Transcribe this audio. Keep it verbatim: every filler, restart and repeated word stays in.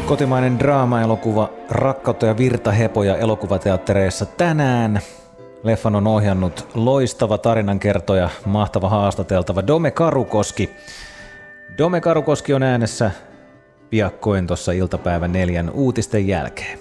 Kotimainen draama-elokuva Rakkautta ja virtahepoja elokuvateattereissa tänään. Leffan on ohjannut loistava tarinankertoja, mahtava haastateltava Dome Karukoski. Dome Karukoski on äänessä piakkoin tuossa iltapäivän neljän uutisten jälkeen.